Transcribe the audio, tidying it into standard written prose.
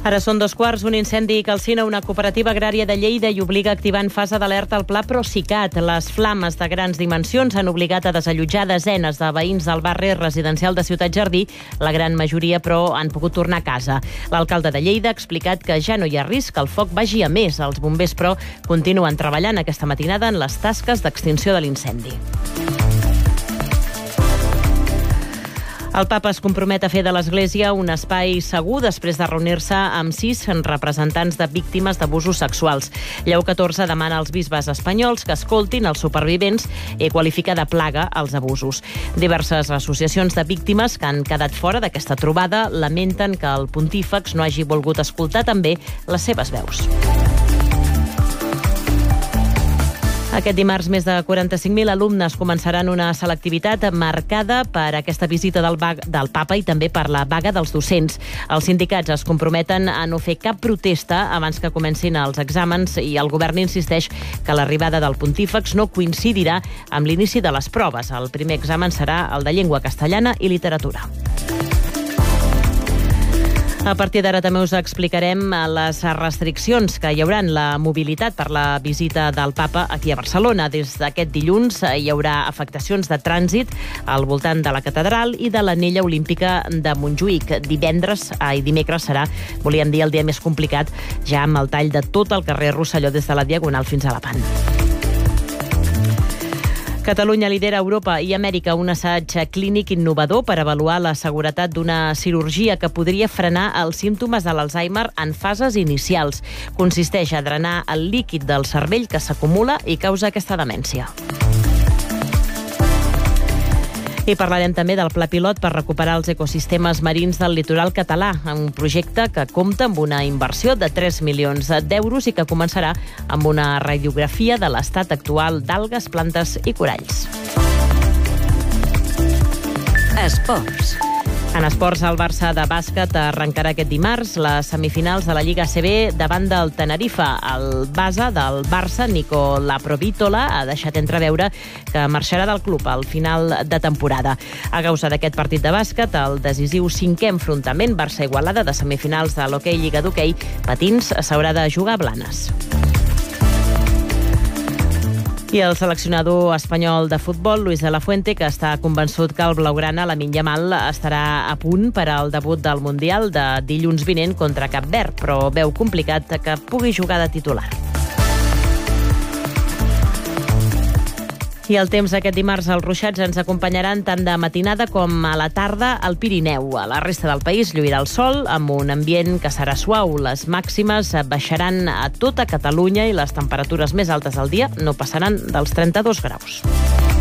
Ara són 2:15, un incendi calcina una cooperativa agrària de Lleida i obliga a activar en fase d'alerta el pla Procicat. Les flames de grans dimensions han obligat a desallotjar desenes de veïns del barri residencial de Ciutat Jardí. La gran majoria, però, han pogut tornar a casa. L'alcalde de Lleida ha explicat que ja no hi ha risc que el foc vagi a més. Els bombers, però, continuen treballant aquesta matinada en les tasques d'extinció de l'incendi. El papa es compromet a fer de l'Església un espai segur després de reunir-se amb 6 representants de víctimes d'abusos sexuals. Lleó XIV demana als bisbes espanyols que escoltin els supervivents i qualifica de plaga els abusos. Diverses associacions de víctimes que han quedat fora d'aquesta trobada lamenten que el pontífex no hagi volgut escoltar també les seves veus. Aquest dimarts, més de 45.000 alumnes començaran una selectivitat marcada per aquesta visita del papa i també per la vaga dels docents. Els sindicats es comprometen a no fer cap protesta abans que comencin els exàmens i el govern insisteix que l'arribada del pontífex no coincidirà amb l'inici de les proves. El primer examen serà el de llengua castellana i literatura. A partir d'ara també us explicarem les restriccions que hi haurà en la mobilitat per la visita del papa aquí a Barcelona. Des d'aquest dilluns hi haurà afectacions de trànsit al voltant de la catedral i de l'anella olímpica de Montjuïc. Dimecres serà, volíem dir, el dia més complicat, ja amb el tall de tot el carrer Rosselló des de la Diagonal fins a Lepant. Catalunya lidera a Europa i Amèrica un assaig clínic innovador per avaluar la seguretat d'una cirurgia que podria frenar els símptomes de l'Alzheimer en fases inicials. Consisteix a drenar el líquid del cervell que s'acumula i causa aquesta demència. I parlarem també del pla pilot per recuperar els ecosistemes marins del litoral català, un projecte que compta amb una inversió de 3 milions d'euros i que començarà amb una radiografia de l'estat actual d'algues, plantes i coralls. Esports. En esports, el Barça de bàsquet arrencarà aquest dimarts les semifinals de la Lliga ACB davant del Tenerife. El base del Barça, Nico Laprovítola, ha deixat entreveure que marxarà del club al final de temporada. A causa d'aquest partit de bàsquet, el decisiu 5è enfrontament Barça-Igualada de semifinals de l'Hockey Lliga d'Hockey Patins s'haurà de jugar a Blanes. I el seleccionador espanyol de futbol, Luis de la Fuente, que està convençut que el blaugrana, Lamine Yamal, estarà a punt per al debut del Mundial de dilluns vinent contra Cap Verd, però veu complicat que pugui jugar de titular. I el temps aquest dimarts als ruixats ens acompanyaran tant de matinada com a la tarda al Pirineu. A la resta del país lluirà el sol amb un ambient que serà suau. Les màximes baixaran a tota Catalunya i les temperatures més altes del dia no passaran dels 32 graus.